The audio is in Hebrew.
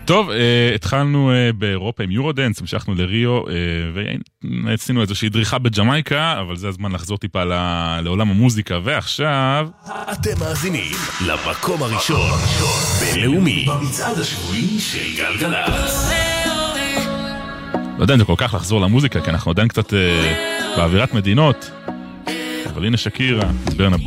טוב, התחלנו באירופה עם יורודנס, המשכנו לריו, ועשינו איזושהי דריכה בג'מייקה, אבל זה הזמן לחזור טיפה לעולם המוזיקה, ועכשיו... אתם מאזינים למקום הראשון, בינלאומי, במצעד השבועי של גלגלצ. לא יודע אם זה כל כך לחזור למוזיקה, כי אנחנו עדיין קצת באווירת מדינות, אבל הנה שקירה, ברנה בוי.